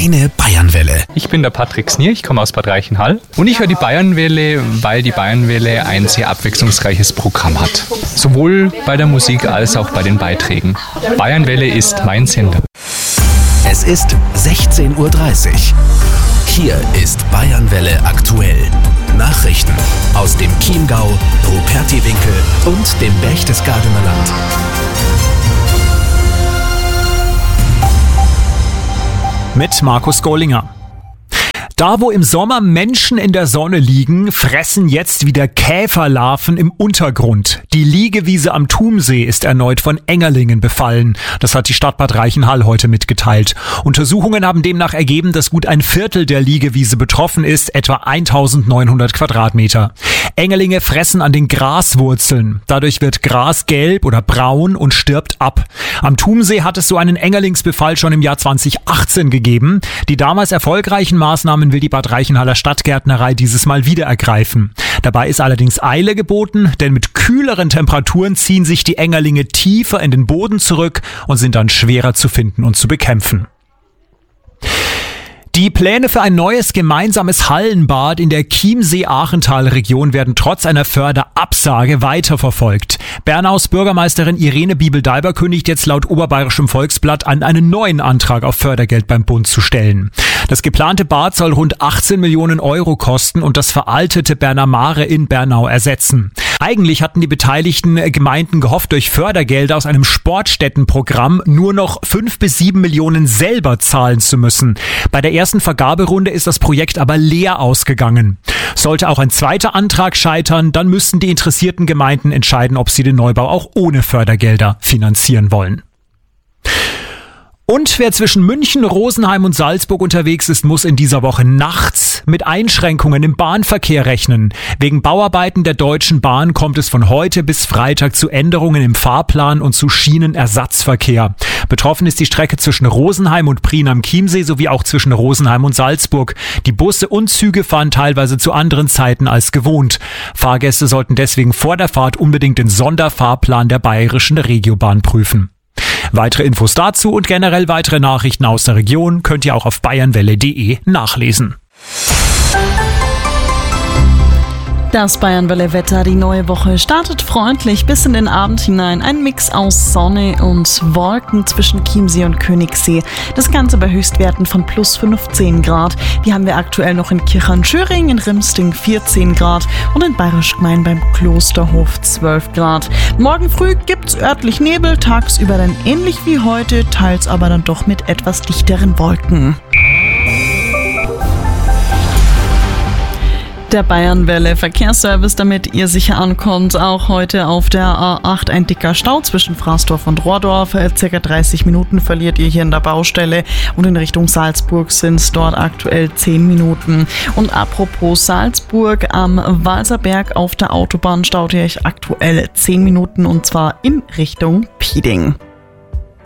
Deine Bayernwelle. Ich bin der Patrick Snier, ich komme aus Bad Reichenhall und ich höre die Bayernwelle, weil die Bayernwelle ein sehr abwechslungsreiches Programm hat. Sowohl bei der Musik als auch bei den Beiträgen. Bayernwelle ist mein Sender. Es ist 16:30 Uhr. Hier ist Bayernwelle aktuell. Nachrichten aus dem Chiemgau, Rupertiwinkel und dem Berchtesgadener Land. Mit Markus Gollinger. Da, wo im Sommer Menschen in der Sonne liegen, fressen jetzt wieder Käferlarven im Untergrund. Die Liegewiese am Thumsee ist erneut von Engerlingen befallen. Das hat die Stadt Bad Reichenhall heute mitgeteilt. Untersuchungen haben demnach ergeben, dass gut ein Viertel der Liegewiese betroffen ist, etwa 1900 Quadratmeter. Engerlinge fressen an den Graswurzeln. Dadurch wird Gras gelb oder braun und stirbt ab. Am Thumsee hat es so einen Engerlingsbefall schon im Jahr 2018 gegeben. Die damals erfolgreichen Maßnahmen will die Bad Reichenhaller Stadtgärtnerei dieses Mal wieder ergreifen. Dabei ist allerdings Eile geboten, denn mit kühleren Temperaturen ziehen sich die Engerlinge tiefer in den Boden zurück und sind dann schwerer zu finden und zu bekämpfen. Die Pläne für ein neues gemeinsames Hallenbad in der Chiemsee-Achental-Region werden trotz einer Förderabsage weiterverfolgt. Bernaus Bürgermeisterin Irene Biebel-Daiber kündigt jetzt laut Oberbayerischem Volksblatt an, einen neuen Antrag auf Fördergeld beim Bund zu stellen. Das geplante Bad soll rund 18 Millionen Euro kosten und das veraltete Berner Mare in Bernau ersetzen. Eigentlich hatten die beteiligten Gemeinden gehofft, durch Fördergelder aus einem Sportstättenprogramm nur noch 5 bis 7 Millionen selber zahlen zu müssen. Bei der ersten Vergaberunde ist das Projekt aber leer ausgegangen. Sollte auch ein zweiter Antrag scheitern, dann müssten die interessierten Gemeinden entscheiden, ob sie den Neubau auch ohne Fördergelder finanzieren wollen. Und wer zwischen München, Rosenheim und Salzburg unterwegs ist, muss in dieser Woche nachts mit Einschränkungen im Bahnverkehr rechnen. Wegen Bauarbeiten der Deutschen Bahn kommt es von heute bis Freitag zu Änderungen im Fahrplan und zu Schienenersatzverkehr. Betroffen ist die Strecke zwischen Rosenheim und Prien am Chiemsee sowie auch zwischen Rosenheim und Salzburg. Die Busse und Züge fahren teilweise zu anderen Zeiten als gewohnt. Fahrgäste sollten deswegen vor der Fahrt unbedingt den Sonderfahrplan der Bayerischen Regiobahn prüfen. Weitere Infos dazu und generell weitere Nachrichten aus der Region könnt ihr auch auf bayernwelle.de nachlesen. Das Bayernwelle-Wetter, die neue Woche startet freundlich bis in den Abend hinein. Ein Mix aus Sonne und Wolken zwischen Chiemsee und Königssee. Das Ganze bei Höchstwerten von plus 15 Grad. Die haben wir aktuell noch in Kirchhahn-Schöring, in Rimsting 14 Grad und in Bayerisch Gmein beim Klosterhof 12 Grad. Morgen früh gibt's örtlich Nebel, tagsüber dann ähnlich wie heute, teils aber dann doch mit etwas dichteren Wolken. Der Bayernwelle Verkehrsservice, damit ihr sicher ankommt. Auch heute auf der A8 ein dicker Stau zwischen Fraßdorf und Rohrdorf. Circa 30 Minuten verliert ihr hier in der Baustelle. Und in Richtung Salzburg sind es dort aktuell 10 Minuten. Und apropos Salzburg, am Walserberg auf der Autobahn staut ihr euch aktuell 10 Minuten und zwar in Richtung Pieding.